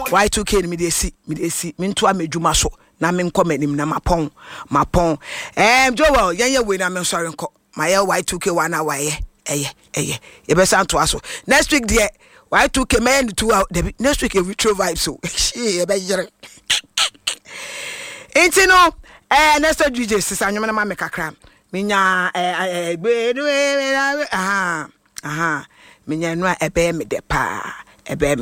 Y2K me dey see me nto amedwuma so na me nkɔ manim na mapon Joel yenye we na me sorry nkɔ my Y2K one na waye ye be san to aso next week there Y2K me and 2 out next week a retro vibe so she be yere enti no next DJ sisa anwom na ma me kakra minya minya no ebe me de pa ebe